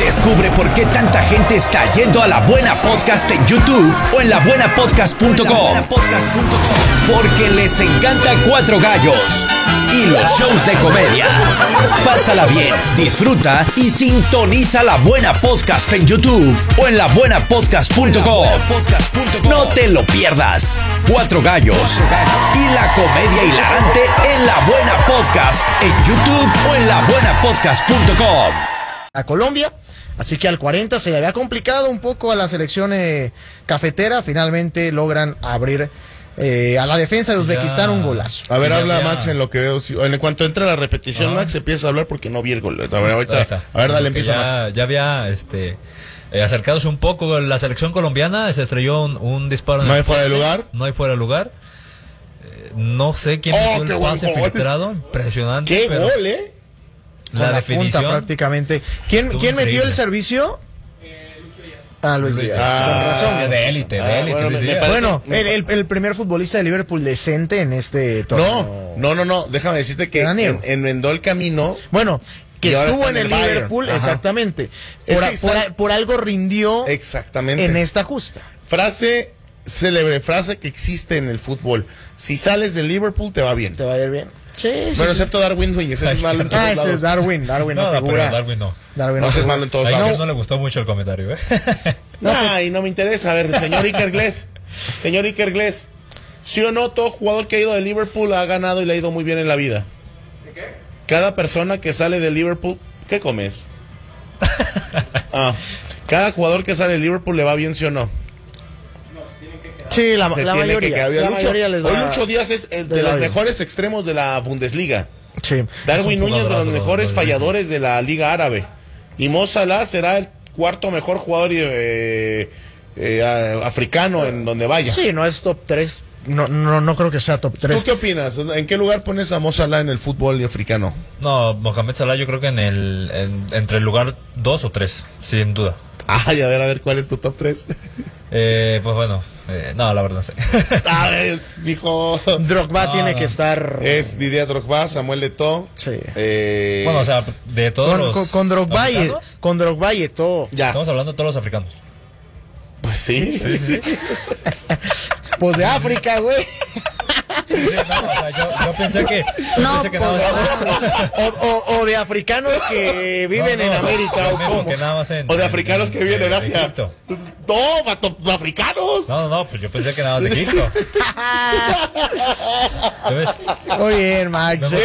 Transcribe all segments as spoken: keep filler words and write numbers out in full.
Descubre por qué tanta gente está yendo a La Buena Podcast en YouTube o en la buena podcast punto com. Porque les encanta Cuatro Gallos y los shows de comedia. Pásala bien, disfruta y sintoniza La Buena Podcast en YouTube o en la buena podcast punto com. No te lo pierdas. Cuatro Gallos y la comedia hilarante en La Buena Podcast en YouTube o en la buena podcast punto com. A Colombia, así que al cuarenta se le había complicado un poco a la selección eh, cafetera. Finalmente logran abrir eh, a la defensa de Uzbekistán un golazo. A ver, Ya, habla ya. Max en lo que veo. Si- En cuanto entre la repetición, Ajá. Max empieza a hablar porque no vi el gol. A ver, ahorita, Ahí está. a ver, dale, Porque empieza ya, Max. ya había este, eh, acercados un poco la selección colombiana, se estrelló un, un disparo en ¿No el hay fuera de poste, lugar? No hay fuera de lugar. Eh, no sé quién Oh, metió qué el buen pase gol. filtrado, impresionante. ¡Qué pero gol, eh! Con La la definición. punta prácticamente. ¿Quién, Estuvo ¿quién metió increíble. el servicio? Ah, Luis Luis Díaz. Díaz. Con razón. Ah, de élite, de Ah, élite. bueno, Luis me- me Díaz. parece- Bueno, el, el- el primer futbolista de Liverpool decente en este torneo. No, no, no, no. Déjame decirte que Veraniego. en- enmendó el camino. Bueno, que Y ahora estuvo está en en el el Bayern. Liverpool, Ajá. exactamente. Es Por, que a- por, sal- a- por algo rindió Exactamente. en esta justa. Frase célebre, frase que existe en el fútbol. Si sales del Liverpool, te va bien. ¿Te va a ir bien? Sí, sí. Bueno, sí. excepto Darwin Núñez, ese es malo en todos Ah, ese lados. es Darwin. Darwin no, No, no, figura. pero Darwin no. Darwin No, ese es figura. malo en todos A lados. Iker no le gustó mucho el comentario, ¿eh? Ay, no me interesa. A ver, señor Iker Gles. Señor Iker Gles. ¿Sí o no todo jugador que ha ido de Liverpool ha ganado y le ha ido muy bien en la vida? ¿Qué? Cada persona que sale de Liverpool, ¿qué comes? Ah, cada jugador que sale de Liverpool le va bien, ¿sí o no? Sí, la, Se la tiene mayoría. que cambiar. la Lucho- mayoría les va Hoy Lucho Díaz es el de les va los bien. mejores extremos de la Bundesliga. Sí. Darwin Es un Núñez de los jugadorazo, mejores lo- lo falladores de la Liga Árabe. Y Mo Salah será el cuarto mejor jugador eh, eh, a- africano en donde vaya. Sí, no es top tres. No, no, no creo que sea top ¿Tú tres. qué opinas? ¿En qué lugar pones a Mo Salah en el fútbol africano? No, Mohamed Salah yo creo que en el en- entre el lugar dos o tres, sin duda. Ay, a ver, a ver, ¿cuál es tu top tres? Eh, pues bueno, eh, no, la verdad no sé. A ver, dijo... Drogba No, tiene no. que estar. Es Didier Drogba, Samuel Eto'o. Sí. Eh, Bueno, o sea, de todos Con, los con, con Drogba y africanos, con Drogba y todo. ya. estamos hablando de todos los africanos. Pues sí. Pues de África, güey. Sí, no, o sea, yo, yo pensé que, yo No, pensé que pues, nada más, o, o, o de africanos que viven No, no, en América yo o mismo cómo. que nada más en- O de en- africanos que viven en Asia. Egipto. No, vato, africanos. No, no, no, pues yo pensé que nada más de Egipto. ¿Sabes? Muy bien, Max. No, no,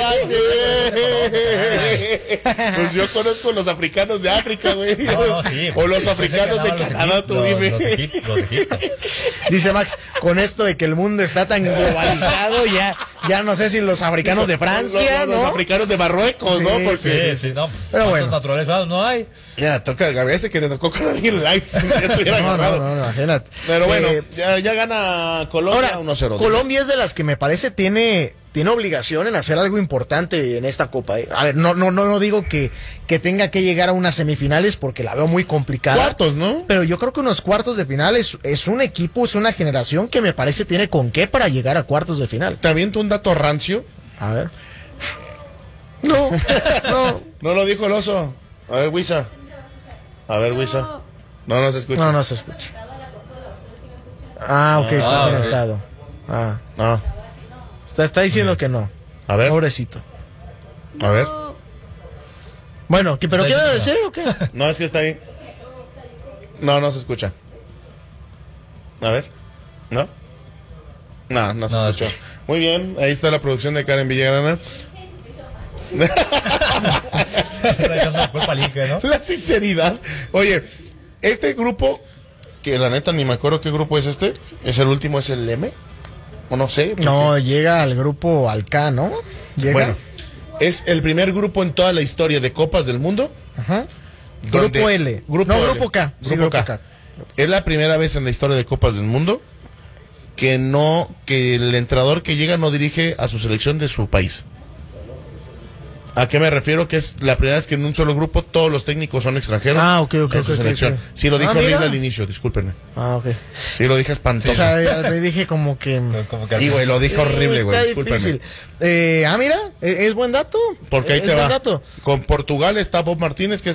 Pues yo conozco los africanos de África, güey. No, no, sí. O los Pensé que africanos de nada más los Canadá, egip- tú los- dime. Los de Egipto, los de Egipto. Dice Max, con esto de que el mundo está tan globalizado, ya, ya no sé si los africanos de Francia, Los, los ¿no? africanos de Marruecos, ¿no? Sí, Porque Sí, sí, no. Pero ¿cuántos bueno. naturalizados no hay? ya toca, a veces que le tocó con alguien light, si ya tuviera No, no, agarrado. no, no, imagínate. Pero bueno, Eh, ya, ya gana Colombia Ahora, uno cero. Colombia es de las que me parece tiene, tiene obligación en hacer algo importante en esta Copa. ¿eh? A ver, no, no, no, no digo que, que tenga que llegar a unas semifinales porque la veo muy complicada. Cuartos, ¿no? Pero yo creo que unos cuartos de final es, es un equipo, es una generación que me parece tiene con qué para llegar a cuartos de final. Te aviento un dato rancio. A ver. No, no, No lo dijo el oso. A ver, Wisa. A ver, Wisa. No nos escucha. no, no se escucha. Ah, ok, está Ah, ok. conectado. Ah, No. está, está diciendo que no. A ver, Pobrecito. a ver. Bueno, ¿qué- ¿pero qué Está debe diciendo decir o qué? No, es que está ahí. No, no se escucha. A ver. ¿No? No, no se No, escuchó. es Muy bien, ahí está la producción de Karen Villagrana. Está echando la culpa al Inca, ¿no? La sinceridad. Oye, este grupo, que la neta ni me acuerdo qué grupo es este, es el último, es el M. O no sé. porque- No, llega al grupo Alca, ¿no? Llega. Bueno, es el primer grupo en toda la historia de Copas del Mundo. Ajá. donde- Grupo L. Grupo No, L. Grupo K. Sí, Grupo Grupo K. K. Es la primera vez en la historia de Copas del Mundo que no, que el entrenador que llega no dirige a su selección de su país. ¿A qué me refiero? Que es la primera vez que en un solo grupo todos los técnicos son extranjeros. Ah, ok, ok, en su ok, ok, selección. ok. Sí, lo dije Ah, horrible mira. al inicio, discúlpenme. Ah, ok. Sí, lo dije O espantoso. sea, ya me dije como que... Como que Y, güey, lo dije horrible, güey, Está discúlpenme. difícil. Eh, ah, mira, es, es buen dato. Porque ahí es te buen va. dato. Con Portugal está Bob Martínez, que es